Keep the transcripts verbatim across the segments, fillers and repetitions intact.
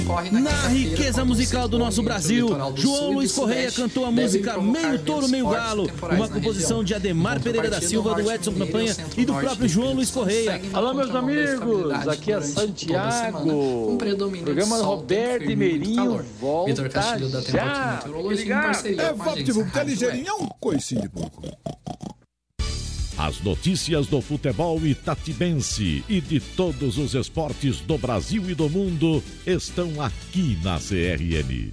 concorre na, na riqueza musical do nosso Brasil, João Luiz Correia cantou a música Meio Touro, Meio Galo, uma composição de Ademar Pereira da Silva, do Edson Campanha e do próprio João Luiz Correia. Alô, meus amigos, aqui é Santiago, o programa Roberto e Meirinho volta já. É VaptVup, tá ligeirinho, é um coicinho de pouco. As notícias do futebol itatibense e de todos os esportes do Brasil e do mundo estão aqui na C R N.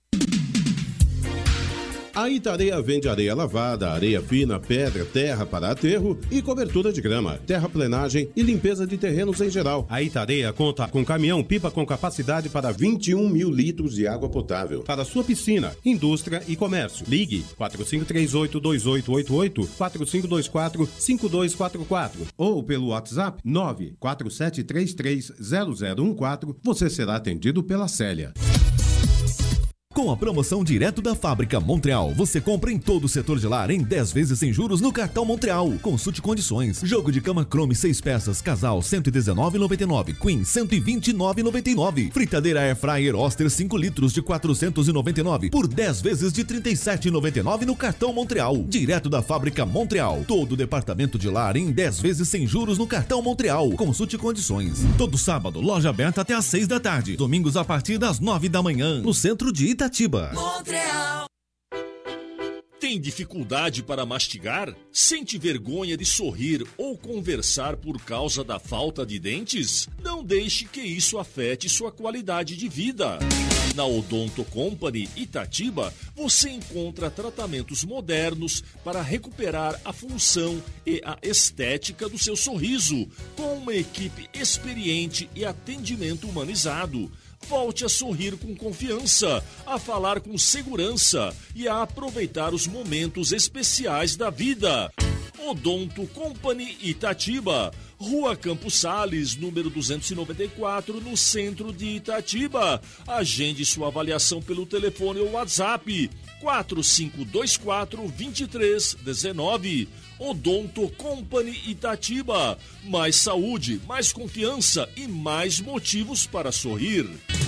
A Itareia vende areia lavada, areia fina, pedra, terra para aterro e cobertura de grama, terraplenagem e limpeza de terrenos em geral. A Itareia conta com caminhão-pipa com capacidade para vinte e um mil litros de água potável para sua piscina, indústria e comércio. Ligue quatro cinco três oito, dois oito oito oito, quatro cinco dois quatro, cinco dois quatro quatro ou pelo WhatsApp nove quatro sete três três zero zero um quatro. Você será atendido pela Célia. Com a promoção direto da Fábrica Montreal, você compra em todo o setor de lar em dez vezes sem juros no cartão Montreal. Consulte condições. Jogo de cama Chrome seis peças, casal cento e dezenove reais e noventa e nove centavos, Queen cento e vinte e nove reais e noventa e nove centavos. Fritadeira Air Fryer Oster cinco litros de quatrocentos e noventa e nove reais por dez vezes de trinta e sete reais e noventa e nove centavos no cartão Montreal. Direto da Fábrica Montreal. Todo o departamento de lar em dez vezes sem juros no cartão Montreal. Consulte condições. Todo sábado, loja aberta até às seis da tarde. Domingos a partir das nove da manhã, no centro de Itatiba. Montreal. Tem dificuldade para mastigar? Sente vergonha de sorrir ou conversar por causa da falta de dentes? Não deixe que isso afete sua qualidade de vida. Na Odonto Company Itatiba, você encontra tratamentos modernos para recuperar a função e a estética do seu sorriso, com uma equipe experiente e atendimento humanizado. Volte a sorrir com confiança, a falar com segurança e a aproveitar os momentos especiais da vida. Odonto Company Itatiba, Rua Campos Sales, número duzentos e noventa e quatro, no centro de Itatiba. Agende sua avaliação pelo telefone ou WhatsApp quatro cinco dois quatro, dois três um nove. Odonto Company Itatiba. Mais saúde, mais confiança e mais motivos para sorrir.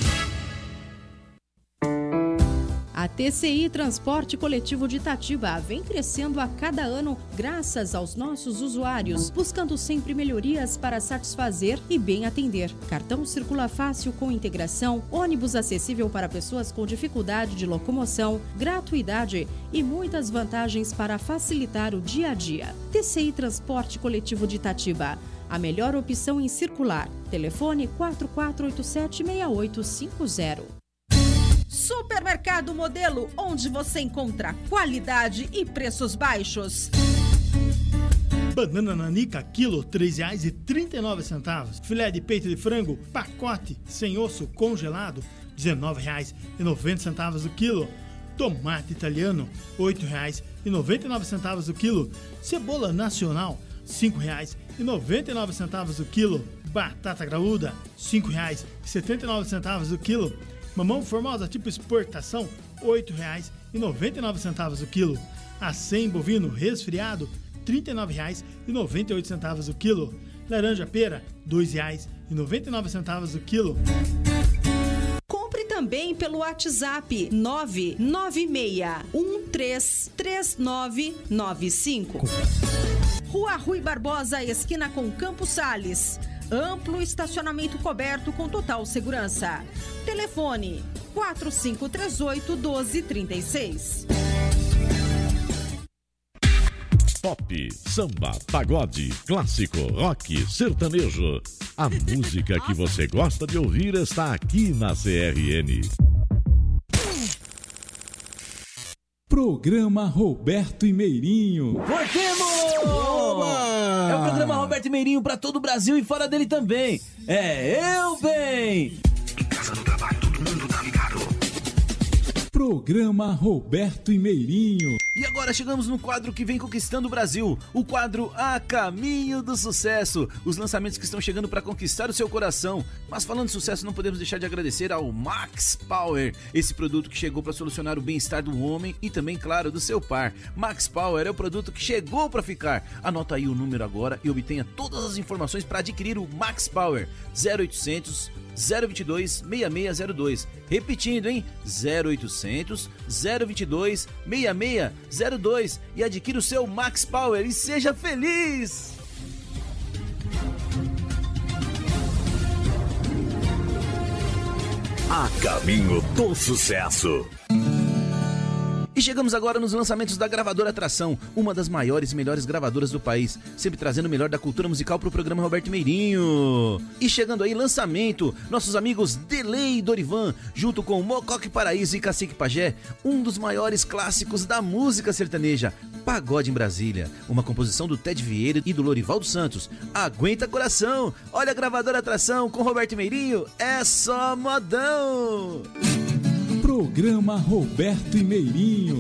A T C I Transporte Coletivo de Itatiba vem crescendo a cada ano graças aos nossos usuários, buscando sempre melhorias para satisfazer e bem atender. Cartão circula fácil com integração, ônibus acessível para pessoas com dificuldade de locomoção, gratuidade e muitas vantagens para facilitar o dia a dia. T C I Transporte Coletivo de Itatiba, a melhor opção em circular. Telefone quatro quatro oito sete, seis oito cinco zero. Supermercado Modelo, onde você encontra qualidade e preços baixos. Banana nanica, quilo, três reais e trinta e nove centavos. Filé de peito de frango, pacote, sem osso, congelado, dezenove reais e noventa centavos o quilo. Tomate italiano, oito reais e noventa e nove centavos o quilo. Cebola nacional, cinco reais e noventa e nove centavos o quilo. Batata graúda, cinco reais e setenta e nove centavos o quilo. Mamão formosa tipo exportação, oito reais e noventa e nove centavos o quilo. Acém bovino resfriado, trinta e nove reais e noventa e oito centavos o quilo. Laranja pera, dois reais e noventa e nove centavos o quilo. Compre também pelo WhatsApp nove nove seis um três três nove nove cinco. Rua Rui Barbosa, esquina com Campos Sales. Amplo estacionamento coberto com total segurança. Telefone quatro cinco três oito, um dois três seis. Pop, samba, pagode, clássico, rock, sertanejo. A música que você gosta de ouvir está aqui na C R N. Programa Roberto e Meirinho. Voltemos! É o programa Roberto e Meirinho para todo o Brasil e fora dele também. É eu bem! Em casa, no trabalho, todo mundo tá ligado. Programa Roberto e Meirinho. E agora chegamos no quadro que vem conquistando o Brasil, o quadro A Caminho do Sucesso, os lançamentos que estão chegando para conquistar o seu coração. Mas falando de sucesso, não podemos deixar de agradecer ao Max Power, esse produto que chegou para solucionar o bem-estar do homem e também, claro, do seu par. Max Power é o produto que chegou para ficar. Anota aí o número agora e obtenha todas as informações para adquirir o Max Power. zero oitocentos, zero dois dois, seis seis zero dois. Repetindo, hein? zero oitocentos, zero dois dois, seis seis zero dois. E adquira o seu Max Power e seja feliz! A caminho do sucesso. E chegamos agora nos lançamentos da Gravadora Atração, uma das maiores e melhores gravadoras do país, sempre trazendo o melhor da cultura musical pro programa Roberto Meirinho. E chegando aí, lançamento, nossos amigos Delay e Dorivan, junto com Mocoque Paraíso e Cacique Pajé, um dos maiores clássicos da música sertaneja, Pagode em Brasília, uma composição do Ted Vieira e do Lorivaldo Santos. Aguenta coração, olha a Gravadora Atração com Roberto Meirinho, é só modão! Programa Roberto e Meirinho.